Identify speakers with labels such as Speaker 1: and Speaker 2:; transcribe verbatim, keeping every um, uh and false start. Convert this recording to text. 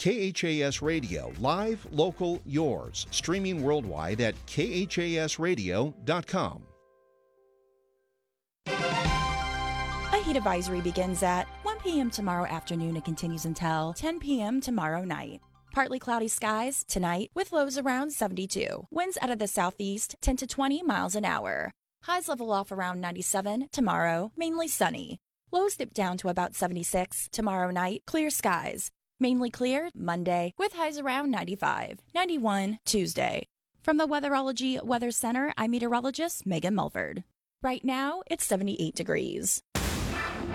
Speaker 1: K H A S Radio, live, local, yours. Streaming worldwide at K H A S radio dot com.
Speaker 2: A heat advisory begins at one p.m. tomorrow afternoon and continues until ten p.m. tomorrow night. Partly cloudy skies tonight with lows around seventy-two. Winds out of the southeast ten to twenty miles an hour. Highs level off around ninety-seven tomorrow, mainly sunny. Lows dip down to about seventy-six tomorrow night, clear skies. Mainly clear Monday with highs around ninety-five, ninety-one Tuesday. From the Weatherology Weather Center, I'm meteorologist Megan Mulford. Right now, it's seventy-eight degrees.